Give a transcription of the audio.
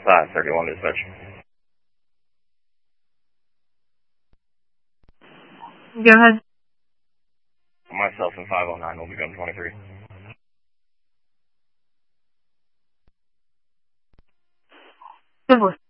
531 dispatch. Go ahead. Myself and 509 will become 23. Civil